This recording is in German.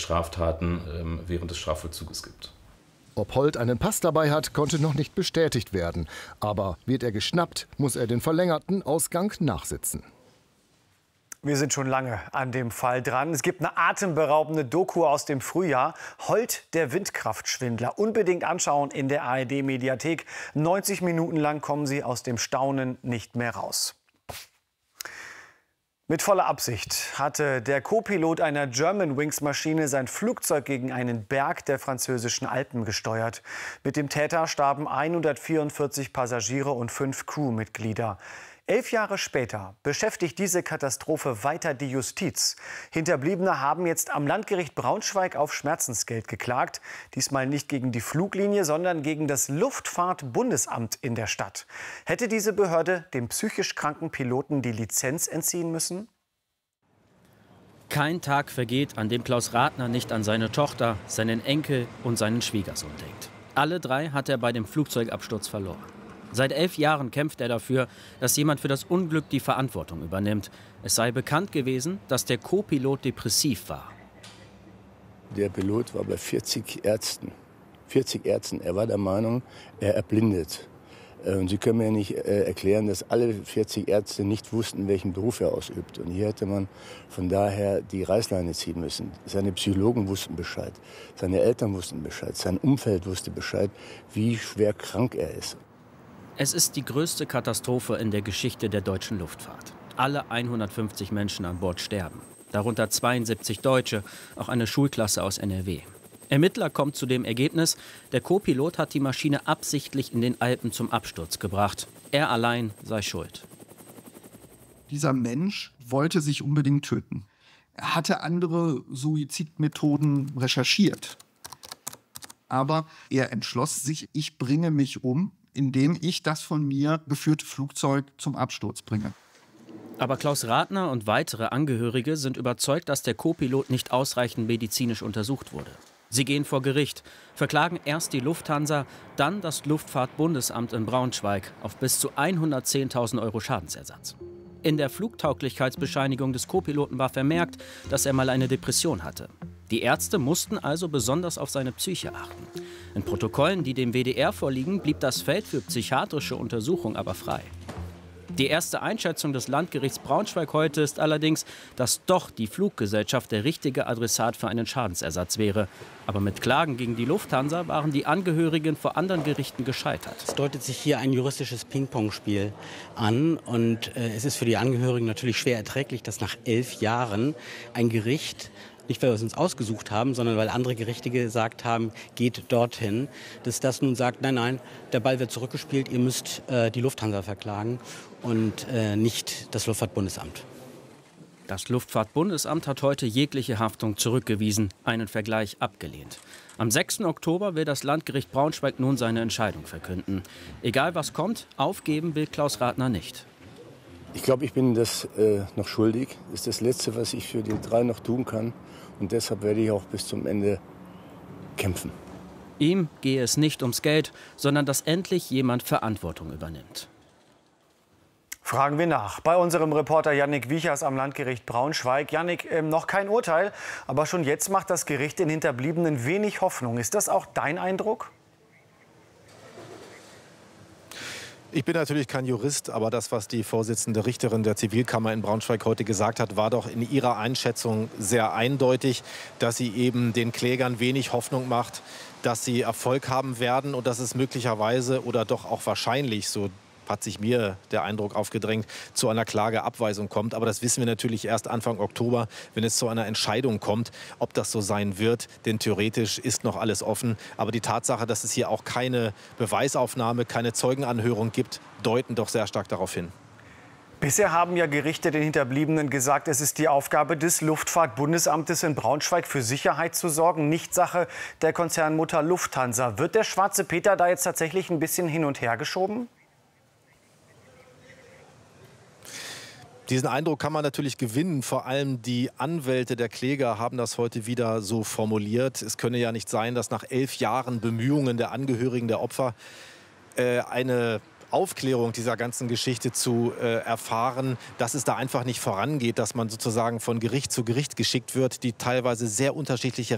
Straftaten während des Strafvollzuges gibt. Ob Holt einen Pass dabei hat, konnte noch nicht bestätigt werden. Aber wird er geschnappt, muss er den verlängerten Ausgang nachsitzen. Wir sind schon lange an dem Fall dran. Es gibt eine atemberaubende Doku aus dem Frühjahr. Holt, der Windkraftschwindler. Unbedingt anschauen in der ARD-Mediathek. 90 Minuten lang kommen Sie aus dem Staunen nicht mehr raus. Mit voller Absicht hatte der Co-Pilot einer Germanwings-Maschine sein Flugzeug gegen einen Berg der französischen Alpen gesteuert. Mit dem Täter starben 144 Passagiere und 5 Crewmitglieder. 11 Jahre später beschäftigt diese Katastrophe weiter die Justiz. Hinterbliebene haben jetzt am Landgericht Braunschweig auf Schmerzensgeld geklagt. Diesmal nicht gegen die Fluglinie, sondern gegen das Luftfahrtbundesamt in der Stadt. Hätte diese Behörde dem psychisch kranken Piloten die Lizenz entziehen müssen? Kein Tag vergeht, an dem Klaus Rathner nicht an seine Tochter, seinen Enkel und seinen Schwiegersohn denkt. Alle 3 hat er bei dem Flugzeugabsturz verloren. Seit 11 Jahren kämpft er dafür, dass jemand für das Unglück die Verantwortung übernimmt. Es sei bekannt gewesen, dass der Co-Pilot depressiv war. Der Pilot war bei 40 Ärzten. 40 Ärzten. Er war der Meinung, er erblindet. Und Sie können mir nicht erklären, dass alle 40 Ärzte nicht wussten, welchen Beruf er ausübt. Und hier hätte man von daher die Reißleine ziehen müssen. Seine Psychologen wussten Bescheid. Seine Eltern wussten Bescheid. Sein Umfeld wusste Bescheid, wie schwer krank er ist. Es ist die größte Katastrophe in der Geschichte der deutschen Luftfahrt. Alle 150 Menschen an Bord sterben. Darunter 72 Deutsche, auch eine Schulklasse aus NRW. Ermittler kommen zu dem Ergebnis, der Co-Pilot hat die Maschine absichtlich in den Alpen zum Absturz gebracht. Er allein sei schuld. Dieser Mensch wollte sich unbedingt töten. Er hatte andere Suizidmethoden recherchiert. Aber er entschloss sich, ich bringe mich um, indem ich das von mir geführte Flugzeug zum Absturz bringe. Aber Klaus Rathner und weitere Angehörige sind überzeugt, dass der Co-Pilot nicht ausreichend medizinisch untersucht wurde. Sie gehen vor Gericht, verklagen erst die Lufthansa, dann das Luftfahrtbundesamt in Braunschweig auf bis zu 110.000 € Schadensersatz. In der Flugtauglichkeitsbescheinigung des Co-Piloten war vermerkt, dass er mal eine Depression hatte. Die Ärzte mussten also besonders auf seine Psyche achten. In Protokollen, die dem WDR vorliegen, blieb das Feld für psychiatrische Untersuchung aber frei. Die erste Einschätzung des Landgerichts Braunschweig heute ist allerdings, dass doch die Fluggesellschaft der richtige Adressat für einen Schadensersatz wäre. Aber mit Klagen gegen die Lufthansa waren die Angehörigen vor anderen Gerichten gescheitert. Es deutet sich hier ein juristisches Ping-Pong-Spiel an. Und es ist für die Angehörigen natürlich schwer erträglich, dass nach 11 Jahren ein Gericht, nicht weil wir es uns ausgesucht haben, sondern weil andere Gerichte gesagt haben, geht dorthin, dass das nun sagt, nein, nein, der Ball wird zurückgespielt, ihr müsst die Lufthansa verklagen und nicht das Luftfahrtbundesamt. Das Luftfahrtbundesamt hat heute jegliche Haftung zurückgewiesen, einen Vergleich abgelehnt. Am 6. Oktober will das Landgericht Braunschweig nun seine Entscheidung verkünden. Egal was kommt, aufgeben will Klaus Rathner nicht. Ich glaube, ich bin das noch schuldig. Das ist das Letzte, was ich für die 3 noch tun kann. Und deshalb werde ich auch bis zum Ende kämpfen. Ihm gehe es nicht ums Geld, sondern dass endlich jemand Verantwortung übernimmt. Fragen wir nach bei unserem Reporter Yannick Wiechers am Landgericht Braunschweig. Yannick, noch kein Urteil, aber schon jetzt macht das Gericht den Hinterbliebenen wenig Hoffnung. Ist das auch dein Eindruck? Ich bin natürlich kein Jurist, aber das, was die Vorsitzende Richterin der Zivilkammer in Braunschweig heute gesagt hat, war doch in ihrer Einschätzung sehr eindeutig, dass sie eben den Klägern wenig Hoffnung macht, dass sie Erfolg haben werden und dass es möglicherweise oder doch auch wahrscheinlich, so hat sich mir der Eindruck aufgedrängt, zu einer Klageabweisung kommt. Aber das wissen wir natürlich erst Anfang Oktober, wenn es zu einer Entscheidung kommt, ob das so sein wird. Denn theoretisch ist noch alles offen. Aber die Tatsache, dass es hier auch keine Beweisaufnahme, keine Zeugenanhörung gibt, deuten doch sehr stark darauf hin. Bisher haben ja Gerichte den Hinterbliebenen gesagt, es ist die Aufgabe des Luftfahrtbundesamtes in Braunschweig für Sicherheit zu sorgen, nicht Sache der Konzernmutter Lufthansa. Wird der Schwarze Peter da jetzt tatsächlich ein bisschen hin und her geschoben? Diesen Eindruck kann man natürlich gewinnen. Vor allem die Anwälte der Kläger haben das heute wieder so formuliert. Es könne ja nicht sein, dass nach 11 Jahren Bemühungen der Angehörigen der Opfer eine Aufklärung dieser ganzen Geschichte zu erfahren, dass es da einfach nicht vorangeht, dass man sozusagen von Gericht zu Gericht geschickt wird, die teilweise sehr unterschiedliche